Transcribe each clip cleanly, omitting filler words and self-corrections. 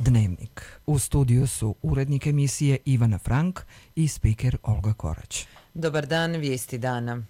Dnevnik. U studiju su urednik emisije Ivana Frank i spiker Olga Korać. Dobar dan, vijesti dana.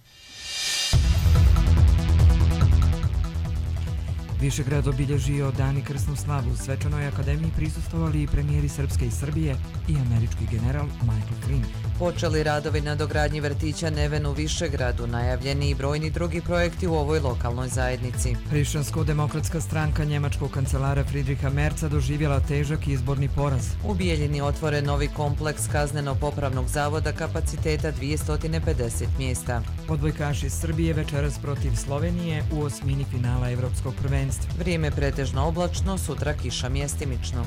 Višegrad obilježio Dan i krsnu slavu. U Svečanoj akademiji prisustvovali i premijeri Srpske i Srbije i američki general Michael Flynn. Počeli radovi na dogradnji vrtića Neven u Višegradu, najavljeni i brojni drugi projekti u ovoj lokalnoj zajednici. Hrišćansko-demokratska stranka njemačkog kancelara Friedricha Merza doživjela težak izborni poraz. U Bijeljini otvoren novi kompleks kazneno-popravnog zavoda kapaciteta 250 mjesta. Odbojkaši Srbije večeras protiv Slovenije u osmini finala Evropskog prvenstva. Vrijeme pretežno oblačno, sutra kiša mjestimično.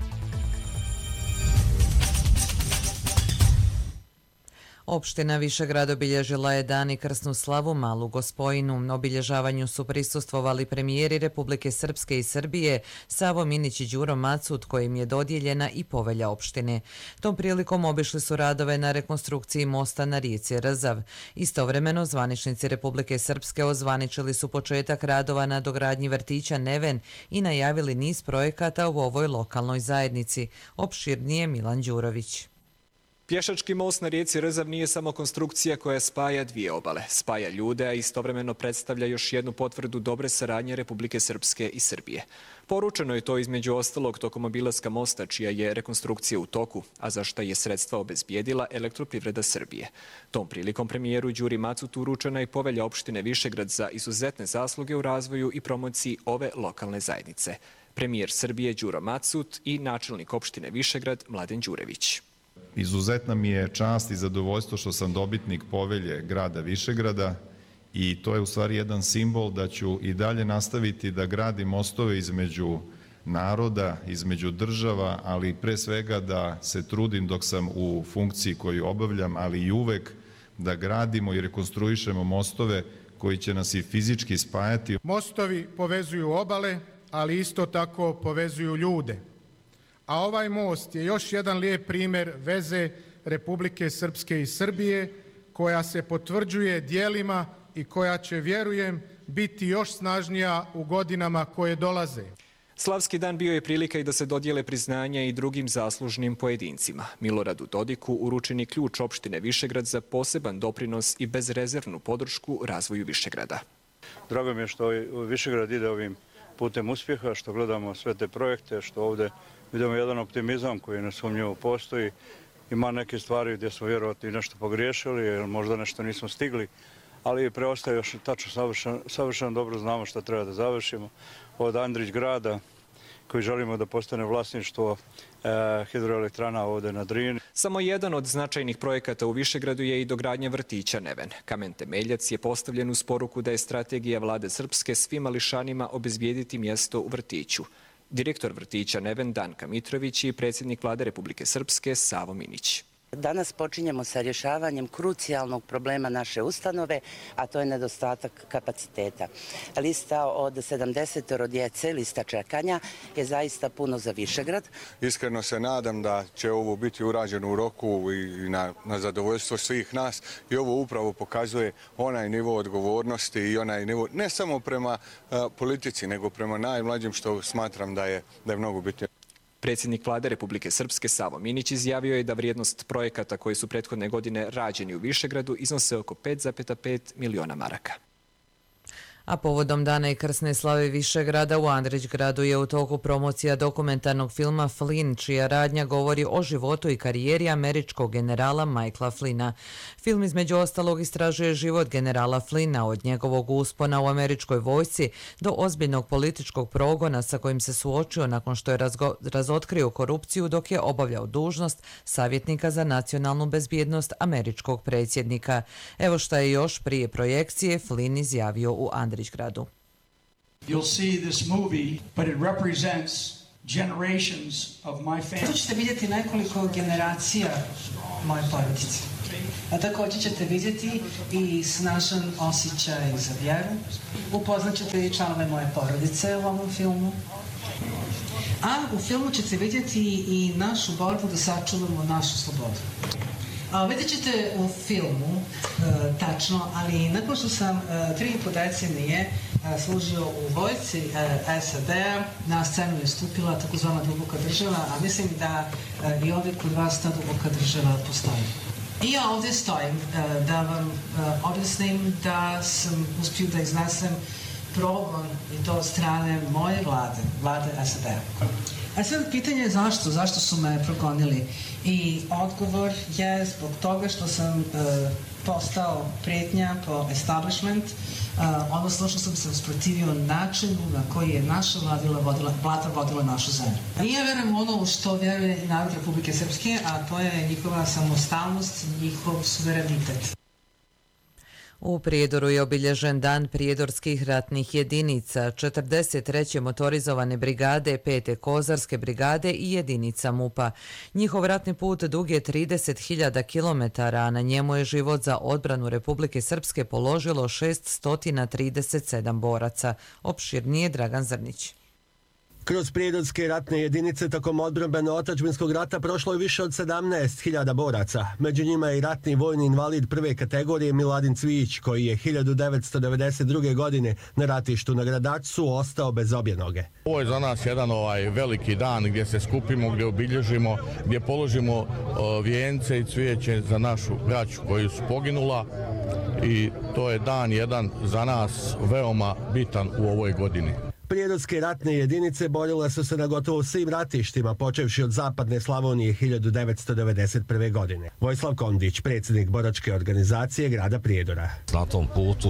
Opština Višegrad obilježila je Dan i krsnu slavu Malu Gospojinu. Na obilježavanju su prisustvovali premijeri Republike Srpske i Srbije Savo Minić i Đuro Macut, kojim je dodijeljena i povelja opštine. Tom prilikom obišli su radove na rekonstrukciji mosta na rijeci Rzav. Istovremeno, zvaničnici Republike Srpske ozvaničili su početak radova na dogradnji vrtića Neven i najavili niz projekata u ovoj lokalnoj zajednici. Opširnije Milan Đurović. Pješački most na rijeci Rzav nije samo konstrukcija koja spaja dvije obale. Spaja ljude, a istovremeno predstavlja još jednu potvrdu dobre saradnje Republike Srpske i Srbije. Poručeno je to između ostalog tokom obilaska mosta, čija je rekonstrukcija u toku, a za šta je sredstva obezbijedila Elektroprivreda Srbije. Tom prilikom premijeru Đuri Macutu uručena je povelja opštine Višegrad za izuzetne zasluge u razvoju i promociji ove lokalne zajednice. Premijer Srbije Đuro Macut i načelnik opštine Višegrad Mladen Đurević. Izuzetna mi je čast i zadovoljstvo što sam dobitnik povelje grada Višegrada i to je u stvari jedan simbol da ću i dalje nastaviti da gradim mostove između naroda, između država, ali pre svega da se trudim dok sam u funkciji koju obavljam, ali i uvek da gradimo i rekonstruišemo mostove koji će nas i fizički spajati. Mostovi povezuju obale, ali isto tako povezuju ljude. A ovaj most je još jedan lijep primjer veze Republike Srpske i Srbije koja se potvrđuje djelima i koja će, vjerujem, biti još snažnija u godinama koje dolaze. Slavski dan bio je prilika i da se dodijele priznanja i drugim zaslužnim pojedincima. Miloradu Dodiku uručen je ključ opštine Višegrad za poseban doprinos i bezrezervnu podršku razvoju Višegrada. Drago mi je što Višegrad ide ovim putem uspjeha, što gledamo sve te projekte, što ovdje vidimo jedan optimizam koji nesumnjivo postoji. Ima neke stvari gdje smo vjerovatno i nešto pogriješili, jer možda nešto nismo stigli, ali preostaje još tačno savršeno dobro znamo što treba da završimo. Od Andrić grada, koji želimo da postane vlasništvo hidroelektrana ovdje na Drini. Samo jedan od značajnih projekata u Višegradu je i dogradnja vrtića Neven. Kamen temeljac je postavljen uz poruku da je strategija vlade Srpske svim mališanima obezbijediti mjesto u vrtiću. Direktor vrtića Neven Danka Mitrović i predsjednik vlade Republike Srpske Savo Minić. Danas počinjemo sa rješavanjem krucijalnog problema naše ustanove, a to je nedostatak kapaciteta. Lista od 70 djece, lista čekanja, je zaista puno za Višegrad. Iskreno se nadam da će ovo biti urađeno u roku i na zadovoljstvo svih nas i ovo upravo pokazuje onaj nivo odgovornosti i onaj nivo ne samo prema politici, nego prema najmlađim, što smatram da je mnogo bitno. Predsjednik vlade Republike Srpske Savo Minić izjavio je da vrijednost projekata koji su prethodne godine rađeni u Višegradu iznose oko 5,5 miliona maraka. A povodom Dana i krsne slave Višegrada u Andrićgradu je u toku promocija dokumentarnog filma Flynn, čija radnja govori o životu i karijeri američkog generala Michaela Flynna. Film između ostalog istražuje život generala Flynna od njegovog uspona u američkoj vojsci do ozbiljnog političkog progona sa kojim se suočio nakon što je razotkrio korupciju dok je obavljao dužnost savjetnika za nacionalnu bezbjednost američkog predsjednika. Evo šta je još prije projekcije Flynn izjavio u Andrićgradu. You'll see this movie, but it represents generations of my family. Tu ćete vidjeti nekoliko generacija moje porodice. A također ćete vidjeti i snažan osjećaj za vjeru. Upoznat ćete i članove moje porodice u ovom filmu. A u filmu ćete vidjeti i našu borbu da sačuvamo našu slobodu. Vidjet ćete u filmu, tačno, ali nakon što sam 3,5 decenije služio u vojsci SAD-a, na scenu je stupila takozvana duboka država, a mislim da i ovdje kod vas ta duboka država postoji. I ja ovdje stojim da vam objasnim da sam uspio da iznesem progon i to od strane moje vlade SAD-a. A sad pitanje je zašto su me progonili? I odgovor je zbog toga što sam postao prijetnja po establishment, odnosno što sam se usprotivio načinu na koji je naša vlada vodila našu zemlju. I ja verujem ono što vjeruje i narod Republike Srpske, a to je njihova samostalnost, njihov suverenitet. U Prijedoru je obilježen dan prijedorskih ratnih jedinica, 43. motorizovane brigade, 5. kozarske brigade i jedinica MUP-a. Njihov ratni put dug je 30.000 km, a na njemu je život za odbranu Republike Srpske položilo 637 boraca. Opširnije Dragan Zrnić. Kroz prijedorske ratne jedinice tokom odbrambeno-otadžbinskog rata prošlo je više od 17.000 boraca. Među njima je i ratni vojni invalid prve kategorije Miladin Cvijić, koji je 1992. godine na ratištu na Gradačcu ostao bez obje noge. Ovo je za nas jedan veliki dan gdje se skupimo, gdje obilježimo, gdje položimo vijence i cvijeće za našu braću koju su poginula i to je dan jedan za nas veoma bitan u ovoj godini. Prijedorske ratne jedinice borile su se na gotovo svim ratištima, počevši od zapadne Slavonije 1991. godine. Vojislav Kondić, predsjednik boračke organizacije grada Prijedora. Na tom putu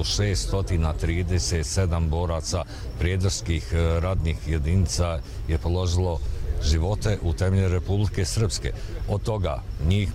637 boraca prijedorskih ratnih jedinica je položilo živote u temelju Republike Srpske. Od toga njih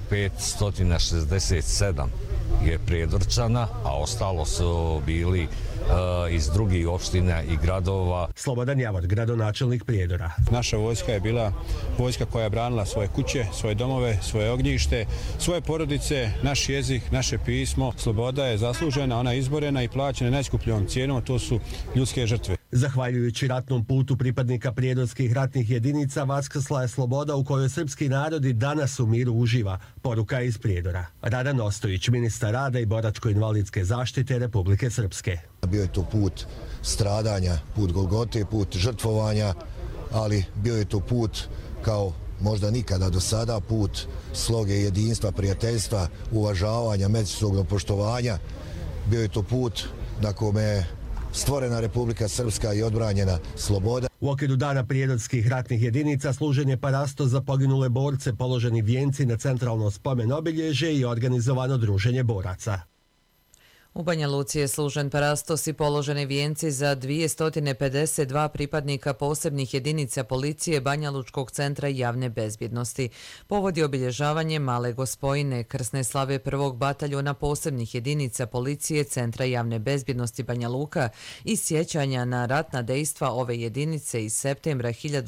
567 je Prijedorčana, a ostalo su bili iz drugih opština i gradova. Slobodan Javor, gradonačelnik Prijedora. Naša vojska je bila vojska koja je branila svoje kuće, svoje domove, svoje ognjište, svoje porodice, naš jezik, naše pismo. Sloboda je zaslužena, ona je izborena i plaćena najskupljom cijenom, to su ljudske žrtve. Zahvaljujući ratnom putu pripadnika prijedorskih ratnih jedinica, vaskrsla je sloboda u kojoj srpski narod i danas u miru uživa. Poruka iz Prijedora. Radan Ostojić, ministar rada i boračko-invalidske zaštite Republike Srpske. Bio je to put stradanja, put Golgote, put žrtvovanja, ali bio je to put kao možda nikada do sada, put sloge jedinstva, prijateljstva, uvažavanja, međusobnog poštovanja. Bio je to put na kome je stvorena Republika Srpska i odbranjena sloboda. U okviru dana prijedorskih ratnih jedinica služen je parasto za poginule borce, položeni vijenci na centralno spomen obilježje i organizovano druženje boraca. U Banja Luci je služen parastos i položeni vijenci za 252 pripadnika posebnih jedinica policije Banja Lučkog centra javne bezbjednosti. Povodi obilježavanje Male Gospojine, krsne slave prvog bataljona posebnih jedinica policije Centra javne bezbjednosti Banja Luka i sjećanja na ratna dejstva ove jedinice iz septembra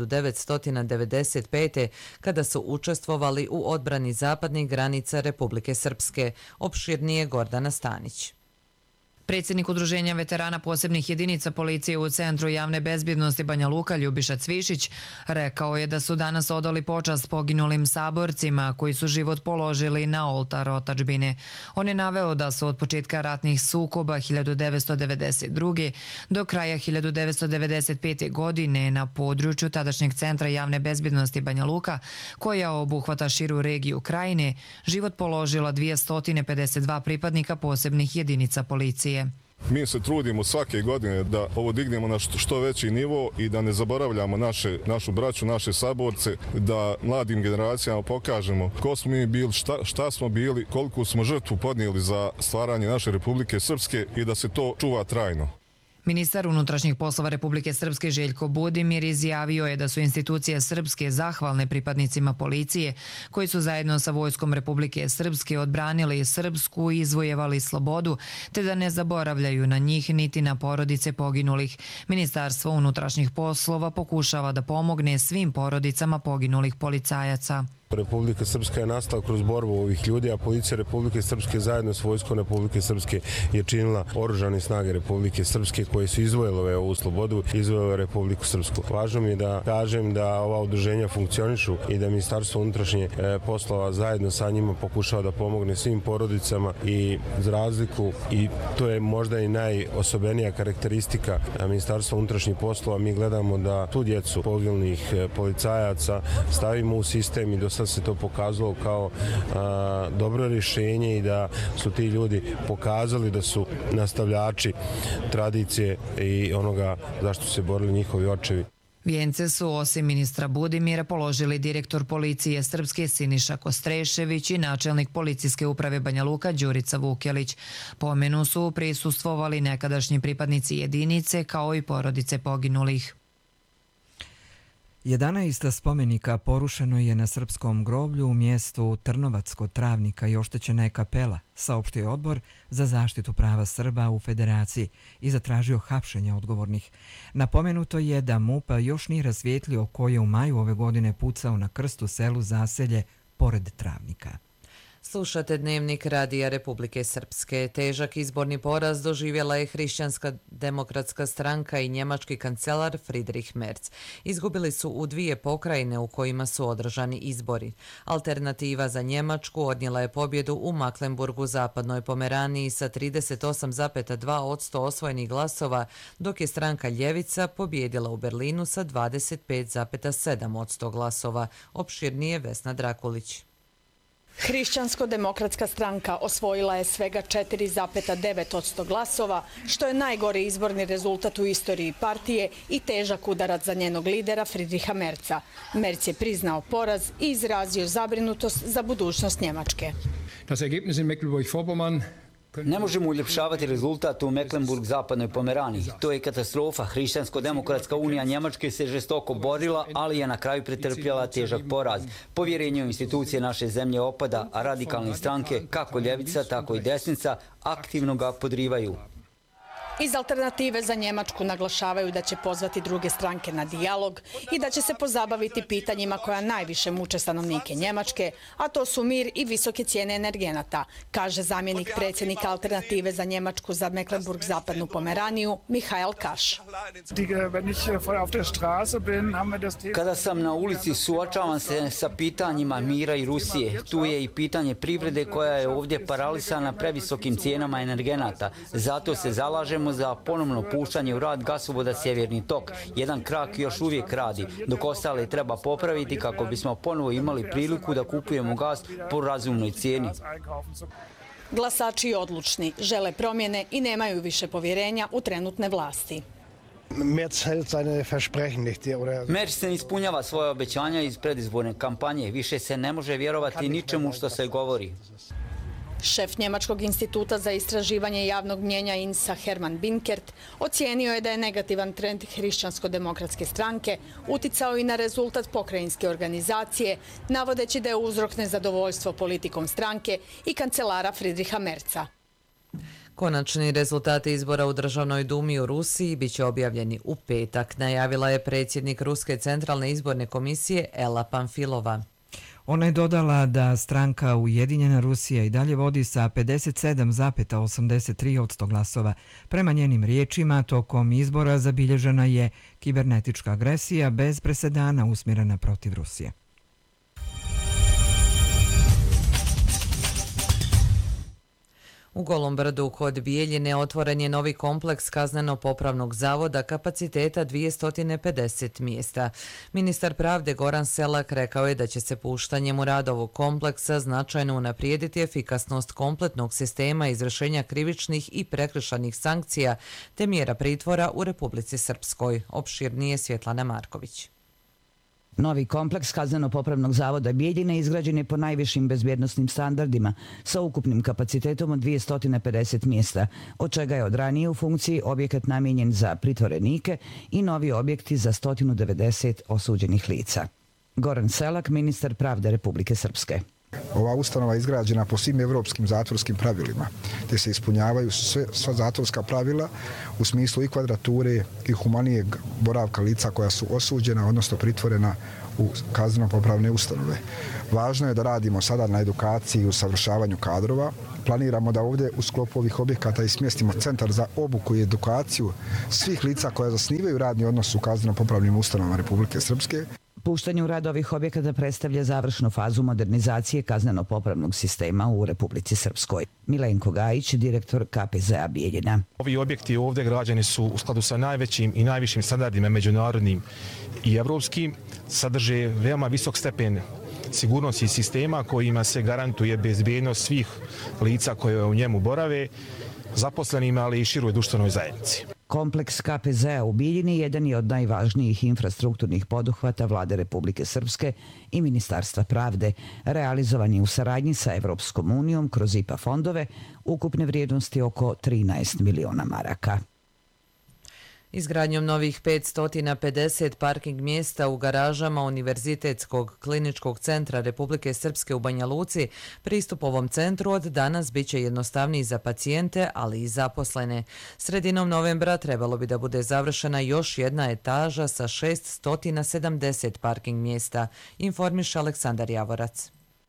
1995. kada su učestvovali u odbrani zapadnih granica Republike Srpske. Opširnije Gordana Stanić. Predsjednik Udruženja veterana posebnih jedinica policije u Centru javne bezbjednosti Banja Luka Ljubiša Cvišić rekao je da su danas odali počast poginulim saborcima koji su život položili na oltar otadžbine. On je naveo da su od početka ratnih sukoba 1992. do kraja 1995. godine na području tadašnjeg Centra javne bezbjednosti Banja Luka, koja obuhvata širu regiju Krajine, život položila 252 pripadnika posebnih jedinica policije. Mi se trudimo svake godine da ovo dignemo na što veći nivo i da ne zaboravljamo našu braću, naše saborce, da mladim generacijama pokažemo ko smo mi bili, šta smo bili, koliko smo žrtvu podnijeli za stvaranje naše Republike Srpske i da se to čuva trajno. Ministar unutrašnjih poslova Republike Srpske Željko Budimir izjavio je da su institucije Srpske zahvalne pripadnicima policije koji su zajedno sa vojskom Republike Srpske odbranili Srpsku i izvojevali slobodu, te da ne zaboravljaju na njih niti na porodice poginulih. Ministarstvo unutrašnjih poslova pokušava da pomogne svim porodicama poginulih policajaca. Republika Srpska je nastala kroz borbu ovih ljudi, a policija Republike Srpske zajedno s vojskom Republike Srpske je činila oružane snage Republike Srpske koje su izvojile ovu slobodu, izvojile Republiku Srpsku. Važno mi je da kažem da ova udruženja funkcionišu i da Ministarstvo unutrašnjih poslova zajedno sa njima pokušava da pomogne svim porodicama i za razliku, i to je možda i najosobenija karakteristika Ministarstva unutrašnjih poslova, mi gledamo da tu djecu poginulih policajaca stavimo u sistem i do sad se to pokazalo kao dobro rješenje i da su ti ljudi pokazali da su nastavljači tradicije i onoga zašto se borili njihovi očevi. Vijence su osim ministra Budimira položili direktor policije Srpske Siniša Kostrešević i načelnik policijske uprave Banja Luka Đurica Vukelić. Pomenu su prisustvovali nekadašnji pripadnici jedinice kao i porodice poginulih. 11 spomenika porušeno je na srpskom groblju u mjestu Trnovac kod Travnika i oštećena je kapela, saopštio je Odbor za zaštitu prava Srba u Federaciji i zatražio hapšenja odgovornih. Napomenuto je da MUP još nije rasvijetlio ko je u maju ove godine pucao na krst u selu Zaselje pored Travnika. Slušate Dnevnik Radija Republike Srpske. Težak izborni poraz doživjela je Hrišćanska demokratska stranka i njemački kancelar Friedrich Merz. Izgubili su u 2 pokrajine u kojima su održani izbori. Alternativa za Njemačku odnijela je pobjedu u Mecklenburgu, Zapadnoj Pomeraniji sa 38,2% osvojenih glasova, dok je stranka Ljevica pobjedila u Berlinu sa 25,7% glasova. Opširnije Vesna Drakulić. Hrišćansko-demokratska stranka osvojila je svega 4,9% glasova, što je najgori izborni rezultat u istoriji partije i težak udarac za njenog lidera Friedricha Merza. Merz je priznao poraz i izrazio zabrinutost za budućnost Njemačke. Ne možemo uljepšavati rezultat u Mecklenburg zapadnoj Pomeraniji. To je katastrofa. Hrišćansko-demokratska unija Njemačke se žestoko borila, ali je na kraju pretrpjela težak poraz. Povjerenje u institucije naše zemlje opada, a radikalne stranke, kako ljevica, tako i desnica, aktivno ga podrivaju. Iz Alternative za Njemačku naglašavaju da će pozvati druge stranke na dijalog i da će se pozabaviti pitanjima koja najviše muče stanovnike Njemačke, a to su mir i visoke cijene energenata, kaže zamjenik predsjednika Alternative za Njemačku za Mecklenburg zapadnu Pomeraniju, Michael Kaš. Kada sam na ulici, suočavam se sa pitanjima mira i Rusije. Tu je i pitanje privrede koja je ovdje paralisana previsokim cijenama energenata. Zato se zalažemo za ponovno puštanje u rad gasovoda Sjeverni tok. Jedan krak još uvijek radi, dok ostale treba popraviti kako bismo ponovo imali priliku da kupujemo gas po razumnoj cijeni. Glasači odlučni, žele promjene i nemaju više povjerenja u trenutne vlasti. Merz ne ispunjava svoje obećanja iz predizborne kampanje. Više se ne može vjerovati ničemu što se govori. Šef Njemačkog instituta za istraživanje javnog mnjenja INSA Herman Binkert ocijenio je da je negativan trend Hrišćansko-demokratske stranke uticao i na rezultat pokrajinske organizacije, navodeći da je uzrok nezadovoljstvo politikom stranke i kancelara Friedricha Merza. Konačni rezultati izbora u Državnoj dumi u Rusiji biće objavljeni u petak, najavila je predsjednik Ruske centralne izborne komisije Ela Pamfilova. Ona je dodala da stranka Ujedinjena Rusija i dalje vodi sa 57,83% glasova. Prema njenim riječima, tokom izbora zabilježena je kibernetička agresija bez presedana usmjerena protiv Rusije. U Golom Brdu kod Bijeljine otvoren je novi kompleks kazneno-popravnog zavoda kapaciteta 250 mjesta. Ministar pravde Goran Selak rekao je da će se puštanjem u rad ovog kompleksa značajno unaprijediti efikasnost kompletnog sistema izvršenja krivičnih i prekršajnih sankcija te mjera pritvora u Republici Srpskoj. Opširnije Svjetlana Marković. Novi kompleks kazneno-popravnog zavoda Bijeljine izgrađen je po najvišim bezbjednosnim standardima sa ukupnim kapacitetom od 250 mjesta, od čega je od ranije u funkciji objekat namijenjen za pritvorenike i novi objekti za 190 osuđenih lica. Goran Selak, ministar pravde Republike Srpske. Ova ustanova je izgrađena po svim evropskim zatvorskim pravilima, te se ispunjavaju sva zatvorska pravila u smislu i kvadrature i humanijeg boravka lica koja su osuđena, odnosno pritvorena u kazneno-popravne ustanove. Važno je da radimo sada na edukaciji i usavršavanju kadrova. Planiramo da ovdje u sklopu ovih objekata i smjestimo centar za obuku i edukaciju svih lica koja zasnivaju radni odnos u kazneno-popravnim ustanovama Republike Srpske. Puštanje u rad ovih objekata predstavlja završnu fazu modernizacije kazneno-popravnog sistema u Republici Srpskoj. Milenko Gajić, direktor KPZ-a Bijeljina. Ovi objekti ovdje građani su u skladu sa najvećim i najvišim standardima međunarodnim i evropskim, sadrže veoma visok stepen sigurnosti sistema kojima se garantuje bezbjednost svih lica koje u njemu borave, zaposlenima, ali i široj društvenoj zajednici. Kompleks KPZ-a u Bijeljini jedan je od najvažnijih infrastrukturnih poduhvata Vlade Republike Srpske i Ministarstva pravde. Realizovan je u saradnji sa Evropskom unijom kroz IPA fondove ukupne vrijednosti oko 13 miliona maraka. Izgradnjom novih 550 parking mjesta u garažama Univerzitetskog kliničkog centra Republike Srpske u Banja Luci, pristup ovom centru od danas bit će jednostavniji za pacijente, ali i zaposlene. Sredinom novembra trebalo bi da bude završena još jedna etaža sa 670 parking mjesta, informiše Aleksandar Javorac.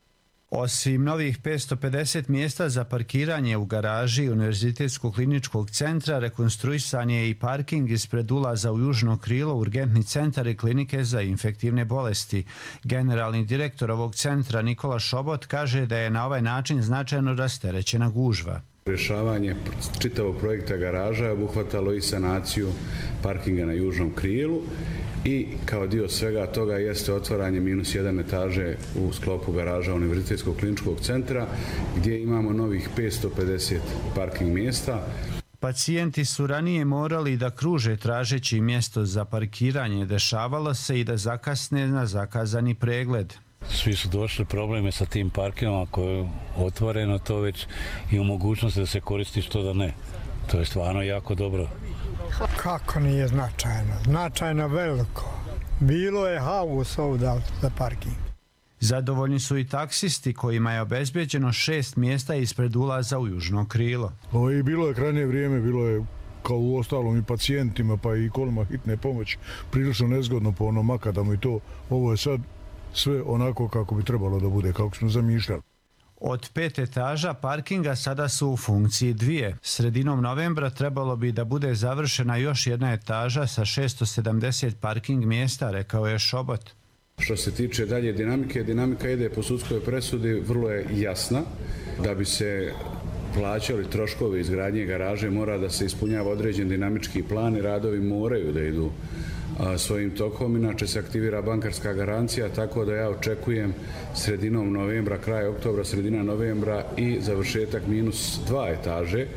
Osim novih 550 mjesta za parkiranje u garaži Univerzitetskog kliničkog centra, rekonstruisan je i parking ispred ulaza u južno krilo, urgentni centar i klinike za infektivne bolesti. Generalni direktor ovog centra Nikola Šobot kaže da je na ovaj način značajno rasterećena gužva. Rješavanje čitavog projekta garaža je obuhvatalo i sanaciju parkinga na južnom krilu i kao dio svega toga jeste otvaranje -1 etaže u sklopu garaža Univerzitetskog kliničkog centra gdje imamo novih 550 parking mjesta. Pacijenti su ranije morali da kruže tražeći mjesto za parkiranje. Dešavalo se i da zakasne na zakazani pregled. Svi su došli probleme sa tim parkingom, ako je otvoreno to već i u mogućnosti da se koristi što da ne. To je stvarno jako dobro. Kako nije značajno? Značajno veliko. Bilo je haos ovdje za parking. Zadovoljni su i taksisti kojima je obezbeđeno 6 mjesta ispred ulaza u južno krilo. I bilo je krajnje vrijeme, bilo je kao u ostalom i pacijentima pa i kolima hitne pomoći prilično nezgodno po onom makadamu i to. Ovo je sad sve onako kako bi trebalo da bude, kako smo zamišljali. Od 5 etaža parkinga sada su u funkciji 2. Sredinom novembra trebalo bi da bude završena još jedna etaža sa 670 parking mjesta, rekao je Šobot. Što se tiče dalje dinamika ide po sudskoj presudi, vrlo je jasna. Da bi se plaćali troškovi izgradnje garaže mora da se ispunjava određen dinamički plan i radovi moraju da idu svojim tokom. Inače se aktivira bankarska garancija, tako da ja očekujem sredinom novembra, kraj oktobra, sredina novembra i završetak -2 etaže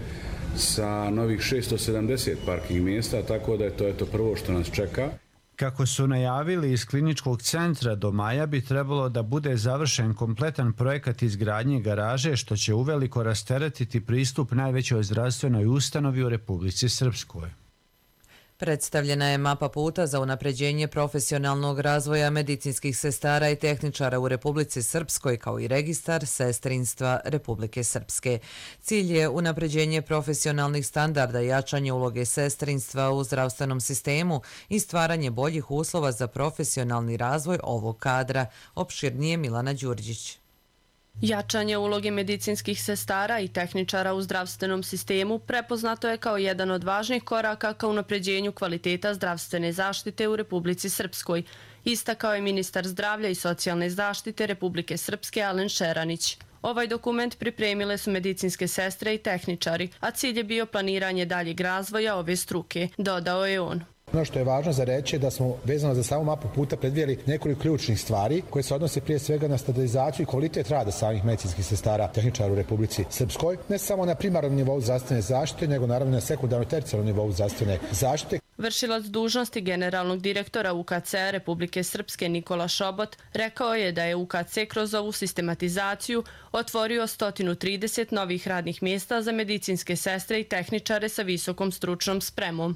sa novih 670 parking mjesta, tako da je to prvo što nas čeka. Kako su najavili iz kliničkog centra, do maja bi trebalo da bude završen kompletan projekat izgradnje garaže, što će uveliko rasteretiti pristup najvećoj zdravstvenoj ustanovi u Republici Srpskoj. Predstavljena je mapa puta za unapređenje profesionalnog razvoja medicinskih sestara i tehničara u Republici Srpskoj kao i registar sestrinstva Republike Srpske. Cilj je unapređenje profesionalnih standarda, jačanje uloge sestrinstva u zdravstvenom sistemu i stvaranje boljih uslova za profesionalni razvoj ovog kadra, opširnije Milana Đurđić. Jačanje uloge medicinskih sestara i tehničara u zdravstvenom sistemu prepoznato je kao jedan od važnih koraka ka unapređenju kvaliteta zdravstvene zaštite u Republici Srpskoj, istakao je ministar zdravlja i socijalne zaštite Republike Srpske Alen Šeranić. Ovaj dokument pripremile su medicinske sestre i tehničari, a cilj je bio planiranje daljeg razvoja ove struke, dodao je on. Ono što je važno za reći je da smo vezano za samu mapu puta predvidjeli nekoliko ključnih stvari koje se odnose prije svega na standardizaciju i kvalitet rada samih medicinskih sestara tehničara u Republici Srpskoj, ne samo na primarnom nivou zdravstvene zaštite, nego naravno na sekundarnom i tercijarnom nivou zdravstvene zaštite. Vršilac dužnosti generalnog direktora UKC Republike Srpske Nikola Šobot rekao je da je UKC kroz ovu sistematizaciju otvorio 130 novih radnih mjesta za medicinske sestre i tehničare sa visokom stručnom spremom.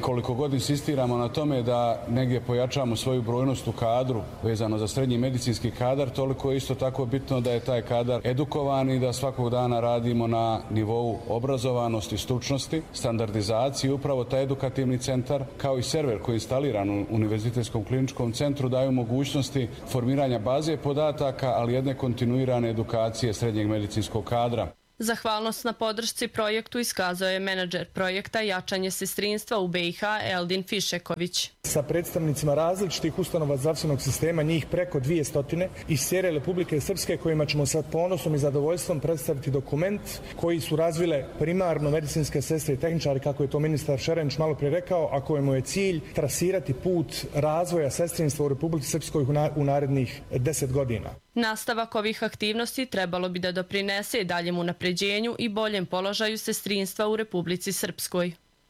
koliko god insistiramo na tome da negdje pojačamo svoju brojnost u kadru vezano za srednji medicinski kadar, toliko je isto tako bitno da je taj kadar edukovan i da svakog dana radimo na nivou obrazovanosti, stručnosti, standardizaciji. Upravo taj edukativni centar kao i server koji je instaliran u Univerzitetskom kliničkom centru daju mogućnosti formiranja baze podataka, ali jedne kontinuirane edukacije srednjeg medicinskog kadra. Zahvalnost na podršci projektu iskazao je menadžer projekta Jačanje sestrinstva u BiH Eldin Fišeković. Sa predstavnicima različitih ustanova zdravstvenog sistema, njih preko 200 iz cijele Republike Srpske, kojima ćemo sa ponosom i zadovoljstvom predstaviti dokument koji su razvile primarno medicinske sestre i tehničari, kako je to ministar Šerenić malo prije rekao, a kojemu je cilj trasirati put razvoja sestrinstva u Republici Srpskoj u narednih 10 godina. Nastavak ovih aktivnosti trebalo bi da doprinese daljem unapređenju i boljem položaju sestrinstva u Republici Srpskoj.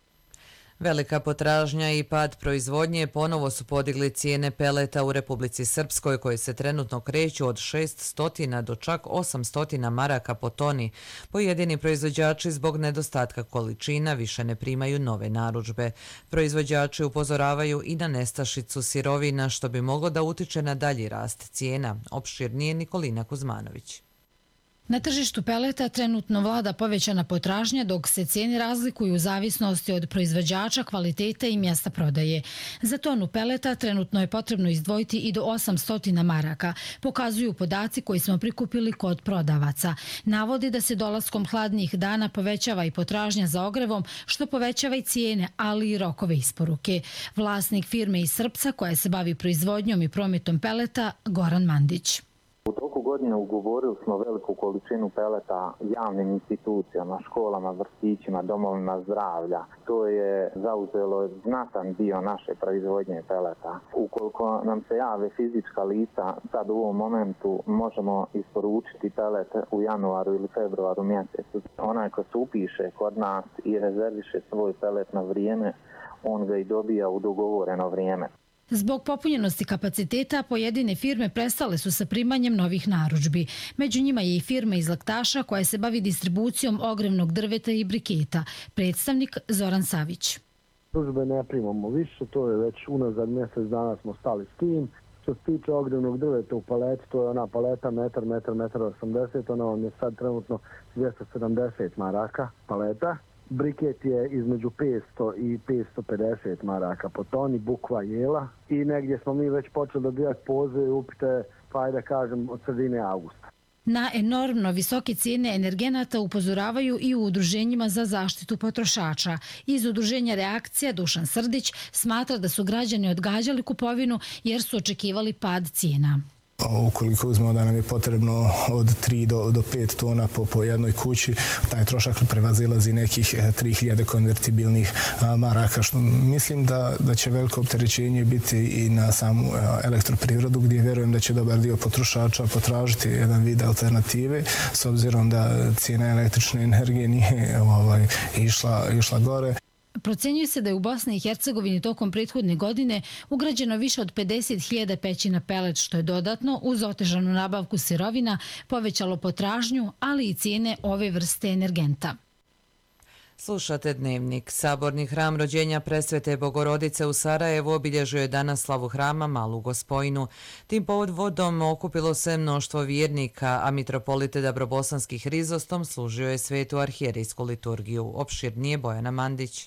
Velika potražnja i pad proizvodnje ponovo su podigli cijene peleta u Republici Srpskoj, koje se trenutno kreću od 600 do čak 800 maraka po toni. Pojedini proizvođači zbog nedostatka količina više ne primaju nove narudžbe. Proizvođači upozoravaju i na nestašicu sirovina, što bi moglo da utiče na dalji rast cijena. Opširnije Nikolina Kuzmanović. Na tržištu peleta trenutno vlada povećana potražnja, dok se cijene razlikuju u zavisnosti od proizvođača, kvaliteta i mjesta prodaje. Za tonu peleta trenutno je potrebno izdvojiti i do 800 maraka, pokazuju podaci koji smo prikupili kod prodavaca. Navodi da se dolaskom hladnijih dana povećava i potražnja za ogrevom, što povećava i cijene, ali i rokove isporuke. Vlasnik firme iz Srpca, koja se bavi proizvodnjom i prometom peleta, Goran Mandić. U toku godine ugovorili smo veliku količinu peleta javnim institucijama, školama, vrtićima, domovima zdravlja. To je zauzelo znatan dio naše proizvodnje peleta. Ukoliko nam se jave fizička lica, sad u ovom momentu možemo isporučiti pelet u januaru ili februaru mjesecu. Onaj ko se upiše kod nas i rezerviše svoj pelet na vrijeme, on ga i dobija u dogovoreno vrijeme. Zbog popunjenosti kapaciteta, pojedine firme prestale su sa primanjem novih narudžbi. Među njima je i firma iz Laktaša koja se bavi distribucijom ogrevnog drveta i briketa. Predstavnik Zoran Savić. Narudžbe ne primamo više, to je već unazad mjesec dana smo stali s tim. Što se tiče ogrevnog drveta u paleti, to je ona paleta metar 80, ona vam je sad trenutno 270 maraka paleta. Briket je između 500 i 550 maraka po toni, bukva jela i negdje smo mi već počeli dobivati pozive i upite, pa da kažem, od sredine avgusta. Na enormno visoke cijene energenata upozoravaju i u udruženjima za zaštitu potrošača. Iz udruženja Reakcija Dušan Srdić smatra da su građani odgađali kupovinu jer su očekivali pad cijena. Ukoliko uzmemo da nam je potrebno od 3 do 5 tona po jednoj kući, taj trošak prevazilazi nekih 3000 konvertibilnih maraka, što mislim da će veliko opterećenje biti i na samu elektroprivredu, gdje vjerujem da će dobar dio potrošača potražiti jedan vid alternative, s obzirom da cijena električne energije nije išla gore. Procenjuje se da je u Bosni i Hercegovini tokom prethodne godine ugrađeno više od 50.000 peći na pelet, što je dodatno, uz otežanu nabavku sirovina, povećalo potražnju, ali i cijene ove vrste energenta. Slušate Dnevnik. Saborni hram rođenja Presvete Bogorodice u Sarajevu obilježio je danas slavu hrama Malu Gospojinu. Tim povodom okupilo se mnoštvo vjernika, a mitropolite Dabrobosanski Hrizostom služio je svetu arhijerijsku liturgiju. Opširnije Bojana Mandić.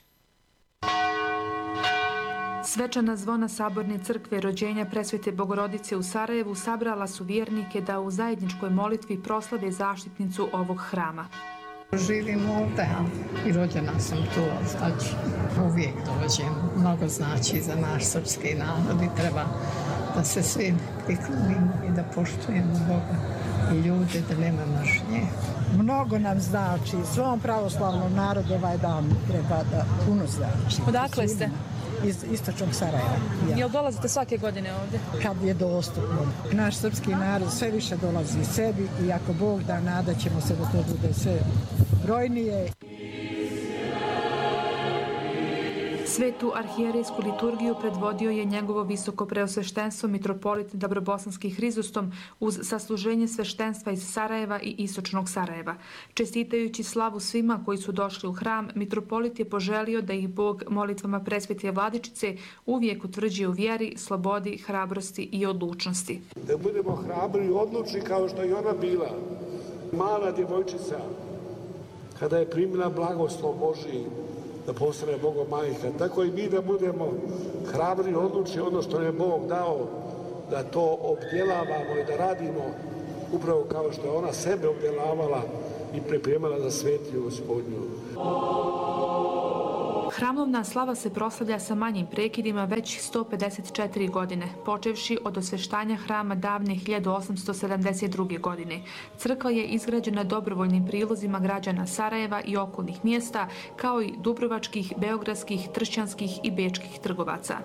Svečana zvona Saborne crkve rođenja Presvete Bogorodice u Sarajevu sabrala su vjernike da u zajedničkoj molitvi proslave zaštitnicu ovog hrama. Živim ovdje i rođena sam tu, znači uvijek dođem. Mnogo znači za naš srpski narod i treba da se svi priklonimo i da poštujemo Boga i ljude, da nema mržnje. Mnogo nam znači, svom pravoslavnom narodu ovaj dan treba da puno znači. Odakle ste? Iz istočnog Sarajeva. Ja. Jel dolazite svake godine ovdje? Kad je dostupno. Naš srpski narod sve više dolazi sebi i ako Bog da, nadat ćemo se da to bude sve brojnije. Svetu arhijerejsku liturgiju predvodio je njegovo visoko preosveštenstvo mitropolit Dabrobosanski Hrizostom uz sasluženje sveštenstva iz Sarajeva i istočnog Sarajeva. Čestitajući slavu svima koji su došli u hram, mitropolit je poželio da ih Bog molitvama presvete Vladičice uvijek utvrđuje u vjeri, slobodi, hrabrosti i odlučnosti. Da budemo hrabri i odlučni kao što je ona bila, mala djevojčica, kada je primila blagoslov Božiji, da postane Bogom majka. Tako i mi da budemo hrabri i odlučni ono što je Bog dao, da to obdjelavamo i da radimo upravo kao što je ona sebe obdjelavala i pripremala za svetiju Gospodnju. Hramovna slava se proslavlja sa manjim prekidima već 154 godine, počevši od osveštanja hrama davne 1872. godine. Crkva je izgrađena dobrovoljnim prilozima građana Sarajeva i okolnih mjesta, kao i dubrovačkih, beogradskih, tršćanskih i bečkih trgovaca.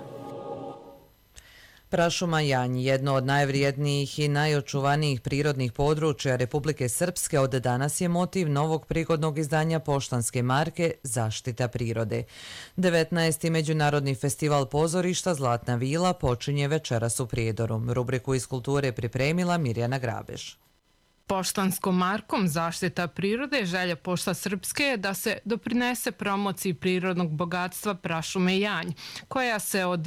Prašuma Janj, jedno od najvrijednijih i najočuvanijih prirodnih područja Republike Srpske, od danas je motiv novog prigodnog izdanja poštanske marke Zaštita prirode. 19. Međunarodni festival pozorišta Zlatna vila počinje večeras u Prijedoru. Rubriku iz kulture pripremila Mirjana Grabež. Poštanskom markom Zaštita prirode želja Pošta Srpske je da se doprinese promociji prirodnog bogatstva prašume Janj, koja se od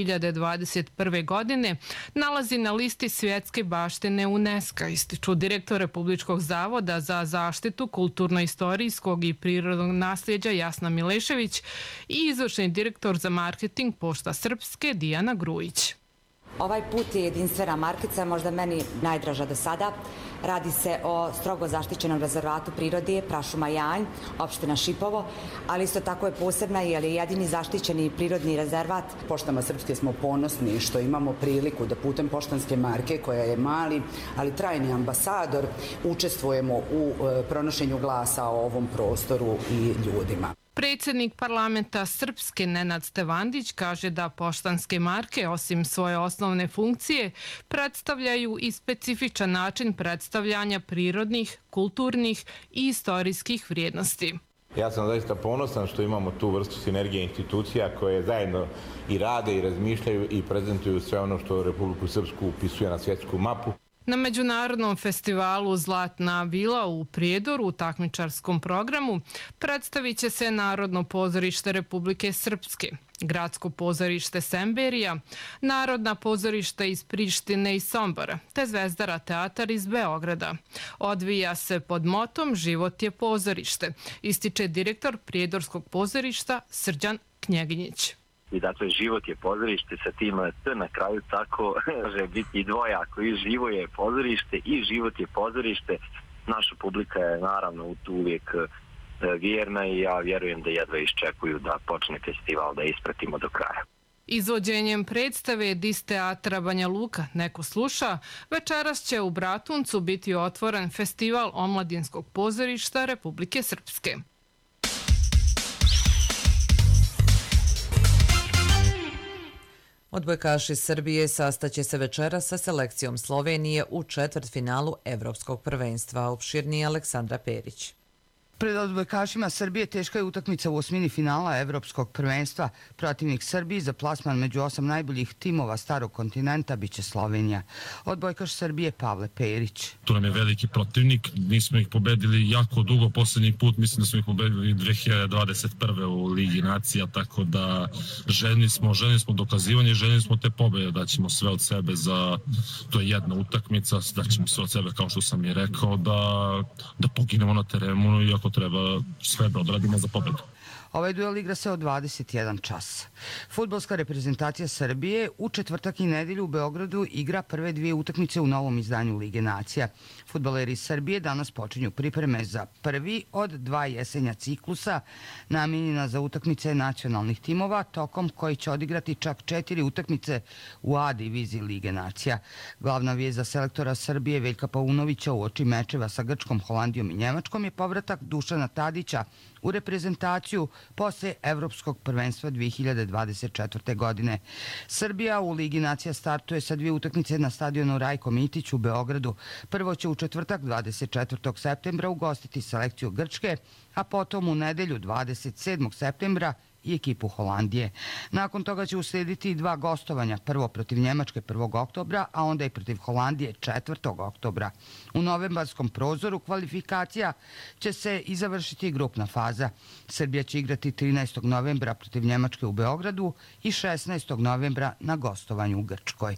2021. godine nalazi na listi svjetske baštine UNESCO, ističu direktor Republičkog zavoda za zaštitu kulturno-istorijskog i prirodnog nasljeđa Jasna Milešević i izvršni direktor za marketing Pošta Srpske Dijana Grujić. Ovaj put je jedinstvena markica, možda meni najdraža do sada. Radi se o strogo zaštićenom rezervatu prirode Prašuma Janj, opština Šipovo, ali isto tako je posebna jer je jedini zaštićeni prirodni rezervat. Poštama Srpske smo ponosni što imamo priliku da putem poštanske marke, koja je mali, ali trajni ambasador, učestvujemo u pronošenju glasa o ovom prostoru i ljudima. Predsjednik parlamenta Srpske Nenad Stevandić kaže da poštanske marke, osim svoje osnovne funkcije, predstavljaju i specifičan način predstavljanja prirodnih, kulturnih i istorijskih vrijednosti. Ja sam zaista ponosan što imamo tu vrstu sinergije institucija koje zajedno i rade i razmišljaju i prezentuju sve ono što Republiku Srpsku upisuje na svjetsku mapu. Na Međunarodnom festivalu Zlatna vila u Prijedoru u takmičarskom programu predstavit će se Narodno pozorište Republike Srpske, Gradsko pozorište Semberija, Narodna pozorišta iz Prištine i Sombora, te Zvezdara teatar iz Beograda. Odvija se pod motom Život je pozorište, ističe direktor Prijedorskog pozorišta Srđan Knjeginjić. I dakle, život je pozorište sa tim T na kraju, tako može biti dvojako. I živo je pozorište i život je pozorište. Naša publika je naravno uvijek vjerna i ja vjerujem da jedva iščekuju da počne festival, da ispratimo do kraja. Izvođenjem predstave Dis teatra Banja Luka Neko sluša, večeras će u Bratuncu biti otvoren festival Omladinskog pozorišta Republike Srpske. Odbojkaši Srbije sastaće se večera sa selekcijom Slovenije u četvrtfinalu Evropskog prvenstva. Opširnije Aleksandra Perić. Pred odbojkašima Srbije teška je utakmica u osmini finala Evropskog prvenstva. Protivnik Srbiji za plasman među 8 najboljih timova starog kontinenta biće Slovenija. Odbojkaš Srbije Pavle Perić. To nam je veliki protivnik. Mi smo ih pobedili jako dugo. Posljednji put mislim da smo ih pobedili 2021. u Ligi nacija, tako da željni smo dokazivanje, željni smo te pobjede, da ćemo sve od sebe za... To je jedna utakmica, da ćemo sve od sebe, kao što sam i rekao, da poginemo na terenu i ako treba sve da odradimo za pobjedu. Ovaj duel igra se od 21 čas. Fudbalska reprezentacija Srbije u četvrtak i nedelju u Beogradu igra prve dvije utakmice u novom izdanju Lige nacija. Fudbaleri Srbije danas počinju pripreme za prvi od dva jesenja ciklusa namijenjena za utakmice nacionalnih timova, tokom koji će odigrati čak 4 utakmice u A diviziji Lige nacija. Glavna vijest za selektora Srbije Veljka Paunovića uoči mečeva sa Grčkom, Holandijom i Njemačkom je povratak Dušana Tadića u reprezentaciju posle Evropskog prvenstva 2024. godine. Srbija u Ligi nacija startuje sa dvije utakmice na stadionu Rajko Mitić u Beogradu. Prvo će u četvrtak 24. septembra ugostiti selekciju Grčke, a potom u nedelju 27. septembra i ekipu Holandije. Nakon toga će uslediti 2 gostovanja, prvo protiv Njemačke 1. oktobra, a onda i protiv Holandije 4. oktobra. U novembarskom prozoru kvalifikacija će se i završiti grupna faza. Srbija će igrati 13. novembra protiv Njemačke u Beogradu i 16. novembra na gostovanju u Grčkoj.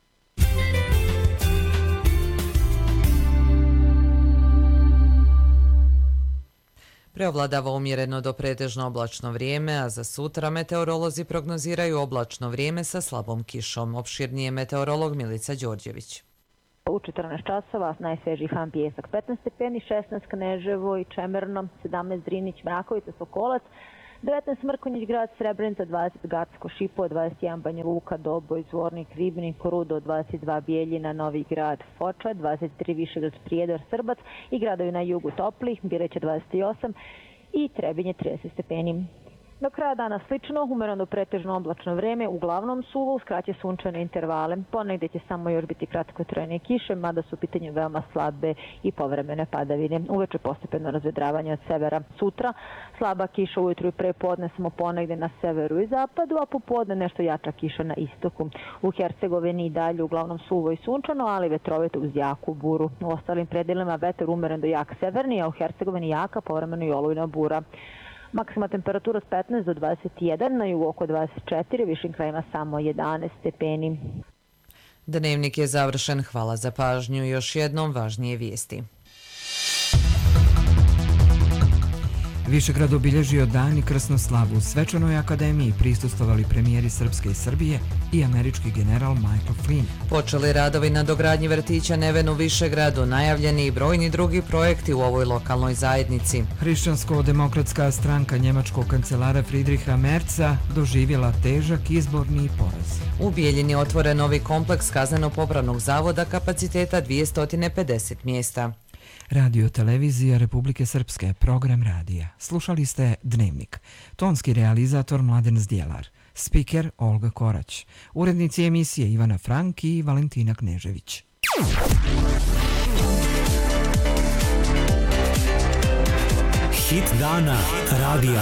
Preovladava umjereno do pretežno oblačno vrijeme, a za sutra meteorolozi prognoziraju oblačno vrijeme sa slabom kišom. Opširnije meteorolog Milica Đorđević. U 14 časova najsvežiji Han Pijesak 15 stepeni, 16 Kneževo i Čemerno, 17 Drinić, Mrakovica, Sokolac, 19 Mrkonjić grad, Srebrenica, 20 Gacko, Šipo, 21 Banja Luka, Doboj, Zvornik, Ribnik, Korudo, 22 Bijeljina, Novi grad, Foča, 23 Višegrad, Prijedor, Srbac i gradovi na jugu topli, Bireće 28 i Trebinje 30 stepeni. Do kraja dana slično, umereno do pretežno oblačno vreme, uglavnom suvo, uz kraće sunčane intervale. Ponegdje će samo još biti kratkotrajne kiše, mada su u pitanju veoma slabe i povremene padavine. Uveče postepeno razvedravanje od severa. Sutra slaba kiša ujutru i prepodne, samo ponegdje na severu i zapadu, a popodne nešto jača kiša na istoku. U Hercegovini i dalje uglavnom suvo i sunčano, ali vetrovito uz jaku buru. U ostalim predelima vetar umeren do jak severni, a u Hercegovini jaka, povremeno i olujna bura. Maksimalna temperatura od 15 do 21, na jugu oko 24, u višim krajima samo 11 stepeni. Dnevnik je završen. Hvala za pažnju. Još jednom važnije vijesti. Višegrad obilježio dan i krsnu slavu. U Svečanoj akademiji prisustvovali premijeri Srpske i Srbije i američki general Michael Flynn. Počeli radovi na dogradnji vrtića Neven u Višegradu, najavljeni i brojni drugi projekti u ovoj lokalnoj zajednici. Hrišćansko-demokratska stranka njemačkog kancelara Friedricha Merza doživjela težak izborni poraz. U Bijeljini otvoren novi kompleks kazneno-popravnog zavoda kapaciteta 250 mjesta. Radio televizija Republike Srpske, program radija. Slušali ste Dnevnik. Tonski realizator Mladen Zdjelar. Spiker Olga Korać. Urednici emisije Ivana Frank i Valentina Knežević. Hit dana radija.